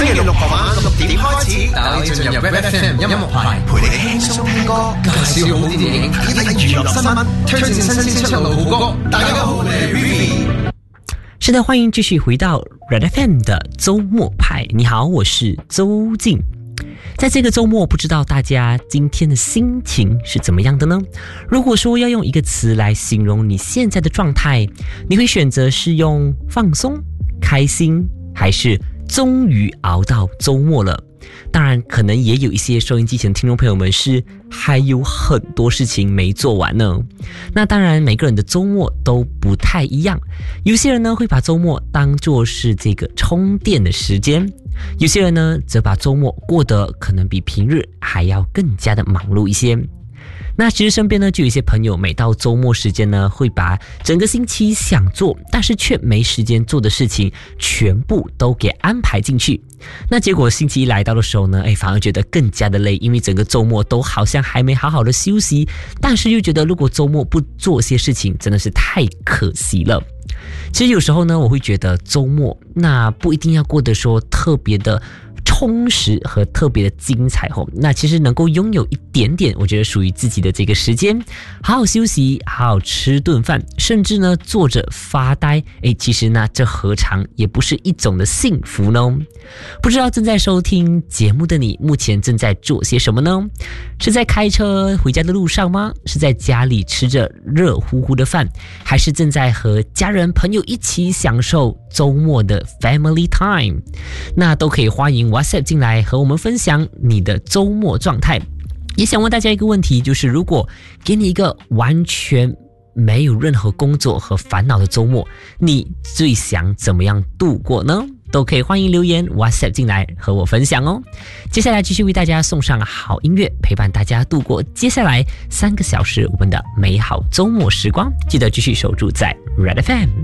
星期六傍晚6點開始，帶你進入 Red FM 音樂台，陪你輕鬆聽歌，介紹好電影，睇睇娛樂新聞，推薦新鮮出爐好歌。大家好，我係 Vivi。 是的，欢迎继续回到 Red FM 的周末派。你好，我是周静。在这个周末，不知道大家今天的心情是怎么样的呢？如果说要用一个词来形容你现在的状态，你会选择是用放松、开心，还是终于熬到周末了？当然，可能也有一些收音机前的听众朋友们是还有很多事情没做完呢。那当然，每个人的周末都不太一样。有些人呢会把周末当作是这个充电的时间，有些人呢则把周末过得可能比平日还要更加的忙碌一些。那其实身边呢就有一些朋友，每到周末时间呢，会把整个星期想做但是却没时间做的事情全部都给安排进去。那结果星期一来到的时候呢，反而觉得更加的累，因为整个周末都好像还没好好的休息，但是又觉得如果周末不做些事情真的是太可惜了。其实有时候呢，我会觉得周末那不一定要过得说特别的充实和特别的精彩哦，那其实能够拥有一点点我觉得属于自己的这个时间，好好休息，好好吃顿饭，甚至呢坐着发呆，其实呢这何尝也不是一种的幸福呢？不知道正在收听节目的你目前正在做些什么呢？是在开车回家的路上吗？是在家里吃着热乎乎的饭，还是正在和家人朋友一起享受周末的 family time？ 那都可以欢迎WhatsApp 进来和我们分享你的周末状态。也想问大家一个问题，就是如果给你一个完全没有任何工作和烦恼的周末，你最想怎么样度过呢？都可以欢迎留言 WhatsApp 进来和我分享哦。接下来继续为大家送上好音乐，陪伴大家度过接下来3个小时我们的美好周末时光。记得继续守住在 Red FM。